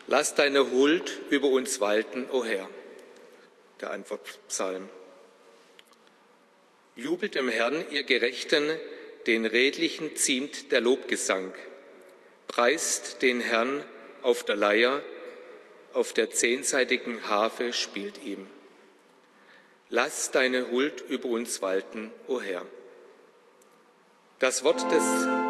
Lass deine Huld über uns walten, o Herr. Der Antwortpsalm. Jubelt dem Herrn, ihr Gerechten, den Redlichen ziemt der Lobgesang. Preist den Herrn auf der Leier, auf der zehnsaitigen Harfe spielt ihm. Lass deine Huld über uns walten, o Herr. Das Wort des